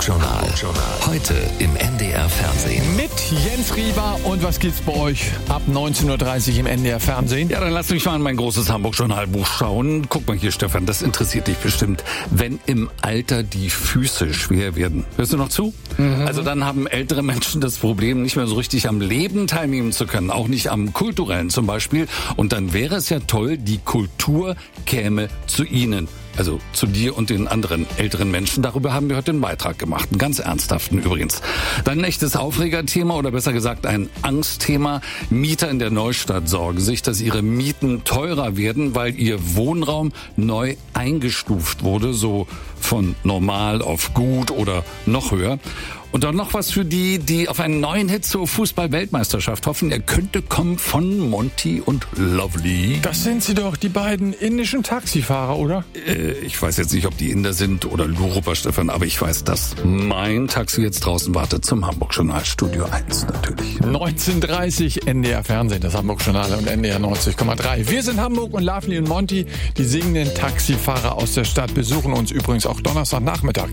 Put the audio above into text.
Hamburg-Journal. Heute im NDR Fernsehen. Mit Jens Rieber. Und was gibt's bei euch ab 19.30 Uhr im NDR Fernsehen? Ja, dann lass mich mal in mein großes Hamburg-Journalbuch schauen. Guck mal hier, Stefan, das interessiert dich bestimmt. Wenn im Alter die Füße schwer werden. Hörst du noch zu? Also dann haben ältere Menschen das Problem, nicht mehr so richtig am Leben teilnehmen zu können. Auch nicht am kulturellen zum Beispiel. Und dann wäre es ja toll, die Kultur käme zu ihnen. Also zu dir und den anderen älteren Menschen. Darüber haben wir heute einen Beitrag gemacht. Einen ganz ernsthaften übrigens. Dann ein echtes Aufregerthema oder besser gesagt ein Angstthema. Mieter in der Neustadt sorgen sich, dass ihre Mieten teurer werden, weil ihr Wohnraum neu eingestuft wurde. So von normal auf gut oder noch höher. Und dann noch was für die, die auf einen neuen Hit zur Fußball-Weltmeisterschaft hoffen. Er könnte kommen von Monty und Lovely. Das sind sie doch, die beiden indischen Taxifahrer, oder? Ich weiß jetzt nicht, ob die Inder sind oder Lurupa, Stefan, aber ich weiß, dass mein Taxi jetzt draußen wartet zum Hamburg-Journal Studio 1 natürlich. 19.30 NDR Fernsehen, das Hamburg-Journal und NDR 90,3. Wir sind Hamburg und Lovely und Monty, die singenden Taxifahrer aus der Stadt, besuchen uns übrigens auch Donnerstagnachmittag.